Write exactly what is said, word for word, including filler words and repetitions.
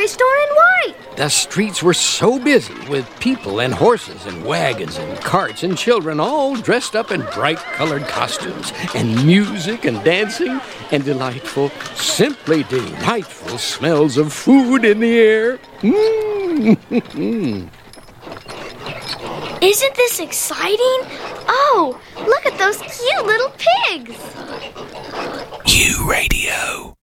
store in white. The streets were so busy with people and horses and wagons and carts and children all dressed up in bright-colored costumes and music and dancing and delightful, simply delightful smells of food in the air. Mm. Isn't this exciting? Oh, look at those cute little pigs. U Radio.